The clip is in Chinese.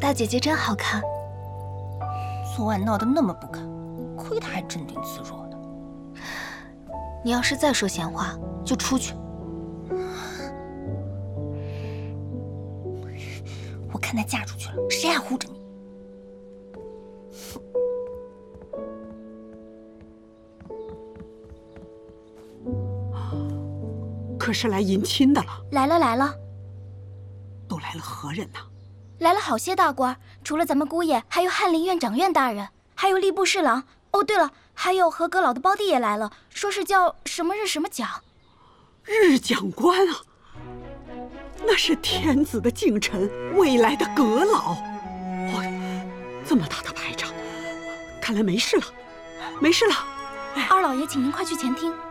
大姐姐真好看。 昨晚闹得那么不堪，亏她还镇定自若呢。 你要是再说闲话，就出去。 我看她嫁出去了，谁还护着你？ 可是来迎亲的了。 来了来了， 都来了何人呢？ 来了好些大官，除了咱们姑爷，还有翰林院掌院大人，还有吏部侍郎。哦，对了，还有和阁老的胞弟也来了，说是叫什么日什么奖。 日讲官啊，那是天子的近臣，未来的阁老。这么大的排场，看来没事了，没事了。 二老爷，请您快去前厅。